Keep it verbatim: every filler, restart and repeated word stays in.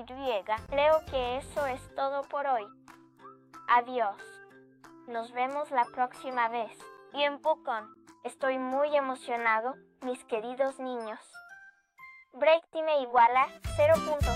Y. Creo que eso es todo por hoy. Adiós. Nos vemos la próxima vez. Tiempo con. Estoy muy emocionado, mis queridos niños. Break Time igual a cero punto